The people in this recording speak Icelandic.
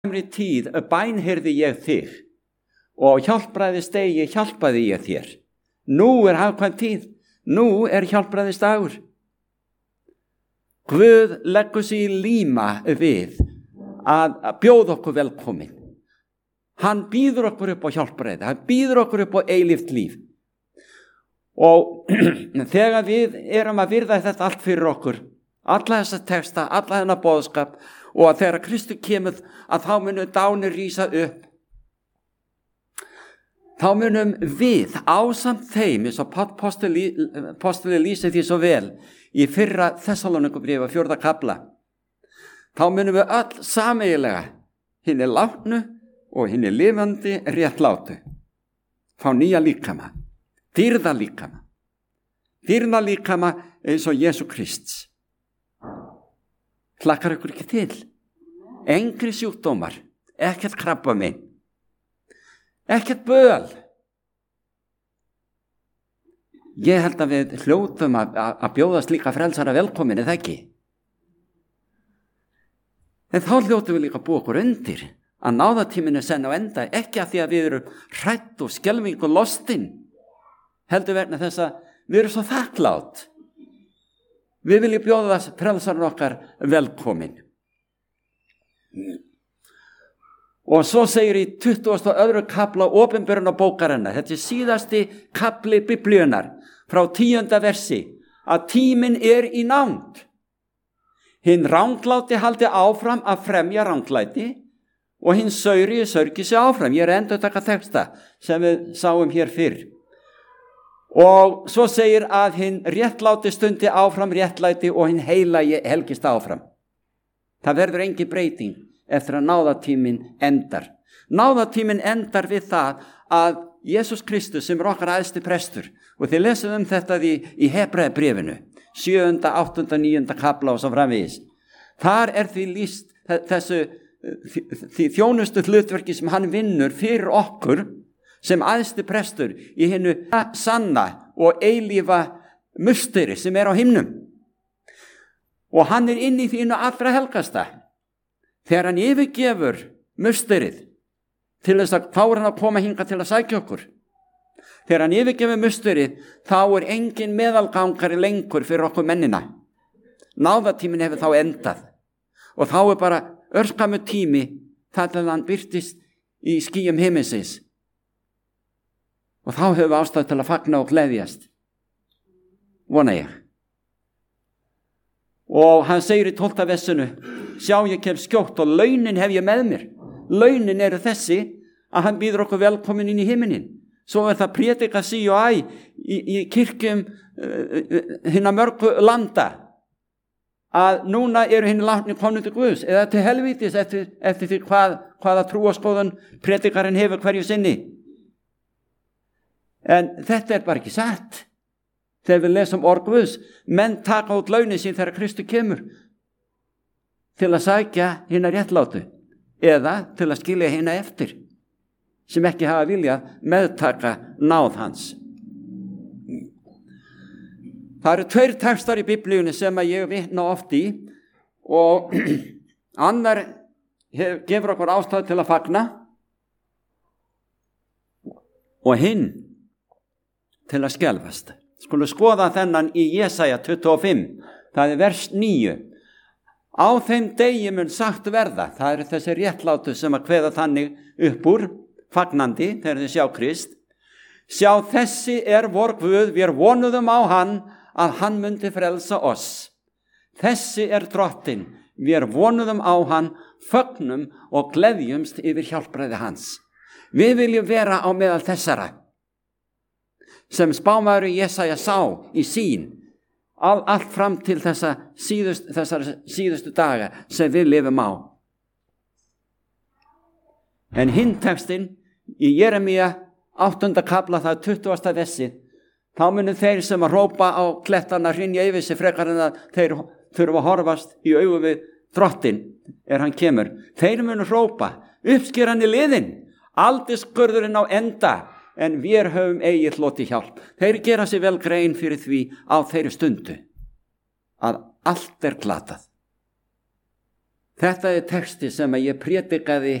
tíð bænheyrði ég þig og hjálpræðisdegi hjálpaði ég þér. Nú hagkvæm tíð, nú hjálpræðisdagur. Guð leggur sig í líma við að bjóða okkur velkomin. Hann býður okkur upp á hjálpræði, hann býður okkur upp á eilíft líf. Og þegar við að virða þetta allt fyrir okkur, alla þessa texta, alla þennan boðskap, og að þegar Kristur kemur að þá munum dánir rísa upp, þá munum við ásamt þeim, eins og apostoli lýsir því svo vel í fyrra Þessaloníkubréfi 4. kafla, þá munum við öll sameiginlega hinni látnu og hinni lifandi réttlátu fá nýja líkama, dýrða líkama eins og Jesú Krists. Hlakkar ykkur ekki til? Engri sjúkdómar, ekkert krabbamein, ekkert böl. Ég held að við hljótum að bjóða slíka frelsara velkomin, eða ekki? En þá hljótum við líka búa okkur undir að náðatíminn senn á enda, ekki að því að við erum hrætt og skelfing og lostin, heldur vegna þess að við erum svo þakklátt. Við viljum bjóða frelsarinn okkar velkomin. Og svo segir í 22. kafla opinberunarbókarinnar, þetta síðasti kafli Biblíunnar, frá 10. versi, að tíminn í nánd. Hinn rangláti haldi áfram að fremja ranglæti og hinn sauri sörgi sig áfram. Ég endur að taka texta sem við sáum hér fyrr. Og svo segir að hinn réttláti stundi áfram réttlæti og hinn heilagi helgist áfram. Það verður engin breyting eftir að náðatíminn endar. Náðatíminn endar við það að Jesús Kristus sem okkar æðsti prestur, og þið lesum þetta í Hebreabréfinu, 7., 8., 9. kafla og svo framvegis. Þar því lýst því þjónustu hlutverki sem hann vinnur fyrir okkur sem æðsti prestur í hinnu sanna og eilífa musteri sem á himnum. Og hann inni í þínu allra helgasta. Þegar hann yfirgefur musterið til þess að þá hann að koma hingað til að sækja okkur. Þegar hann yfirgefur musterið, þá engin meðalgangari lengur fyrir okkur mennina. Náðatíminn hefur þá endað. Og þá bara örskamu tími þar til hann birtist í skýjum himinsins. Og þá hefur við ástæðu til að fagna og gleðjast. Vona ég. Og hann segir í 12. versinu, sjá ég kem skjótt og launin hef ég með mér. Launin þessi að hann býður okkur velkomin inn í himinin. Svo það prédikað sí og æ í kirkjum hinna mörgu landa að núna hinn látni komnir til Guðs eða til helvítis eftir því hvaða trúarskoðun prédikarinn hefur hverju sinni. En þetta bara ekki satt. Þegar við lesum orð Guðs, menn taka út launin sín þegar Kristur kemur til að sækja hina réttlátu eða til að skilja hina eftir sem ekki hafa viljað meðtaka náð hans. Það eru 2 textar í Biblíunni sem ég vitna oft í og annar gefur okkur ástæðu til að fagna og hinn til að skelfast. Skulum skoða þennan í Jesaja 25, það vers 9. Á þeim degi mun sagt verða, það þessi réttlátu sem að kveða þannig upp úr, fagnandi, þegar þið sjá Krist. Sjá, þessi vor Guð, við vonuðum á hann, að hann myndi frelsa oss. Þessi drottinn, við vonuðum á hann, fögnum og gleðjumst yfir hjálpræði hans. Við viljum vera á meðal þessara, sem spámaður Jesaja sá í sín, allt fram til þessar síðustu daga sem við lifum á. En hinn textinn í Jeremía 8. kafla, það 20. versi, þá munu þeir sem að hrópa á klettarna hrynja yfir sig frekar en að þeir þurfa að horfast í augu við drottinn hann kemur. Þeir munu hrópa, uppsker hann í liðin, aldiskurðurinn á enda, en við höfum eigið hloti hjálp. Þeir gera sig vel grein fyrir því á þeirri stundu að allt glatað. Þetta er texti sem ég prédikaði